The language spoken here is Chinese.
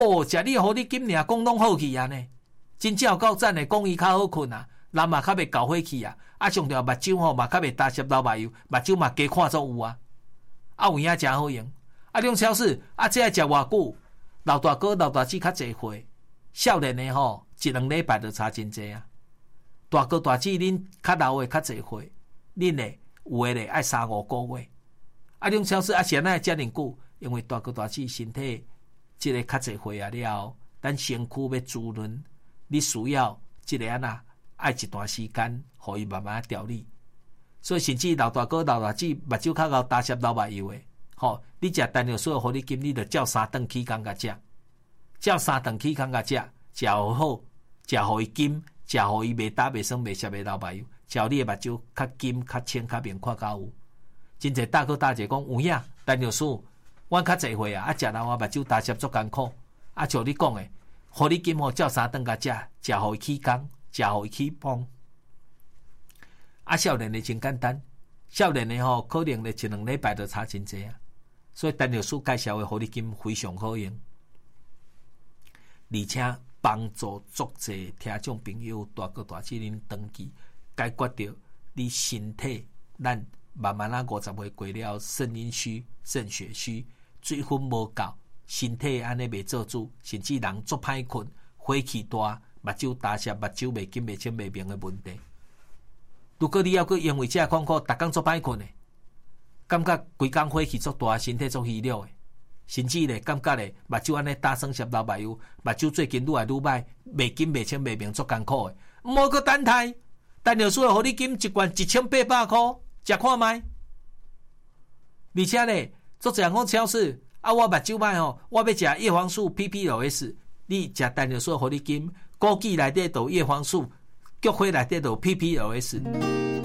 哦，食你互你金尔讲拢好去啊呢，真正有够赞的，讲伊较好困啊，人嘛较袂搞火气啊，啊上条目睭吼嘛较袂搭摄流目油，目睭嘛加看做有啊，啊有影真好用，啊种超市啊这爱食偌久，老大哥老大姊较济岁，少年的吼1-2礼拜就差真济啊，大哥大姊恁较老的较济岁，恁嘞有诶咧爱3-5个月，啊种超市啊谁奈遮尔久，因为大哥大姊身体。即个较济岁啊了，咱身躯要滋润，你需要即个安那爱一段时间，互伊慢慢调理。所以甚至老大哥、老大姊目睭较厚，搭摄流目油的，吼，你食单药所有互你金，你着照3顿起工甲食，照3顿起工甲食，食好，食互伊金，食互伊袂焦袂酸袂涩袂流目油，照你的目睭较金、较清、较明看较有。真侪大哥大姐讲有影，单药所。阮较济岁啊，啊食人啊目睭搭摄足艰苦，啊像你讲诶，互你金吼照3顿甲食，食互伊起工，食互伊起棒。啊少年诶真简单，少年诶吼可能咧1-2礼拜就差真济啊，所以陈律师介绍诶互你金非常好用，而且帮助足济听众朋友大哥大姊恁长期解决着你身体咱慢慢啊50岁过了肾阴虚、肾血虚。水分无够，身体安尼袂做主，甚至人足歹困，火气大，目睭大涩，目睭袂金、袂清、袂明的问题。如果你要去因为这况况，逐工足歹困的，感觉规工火气足大，身体足虚弱的，甚至咧感觉咧目睭安尼打酸涩流目油，目睭最近愈来愈歹，袂金、袂清、袂明足艰苦的，毋好去等待，但药水互你金一罐1800块，食看卖，而且咧。做这样讲超市啊，我目睭歹吼，我要食叶黄素 PPLS， 你食单药水互你金，枸杞内底有叶黄素，菊花内底有 PPLS。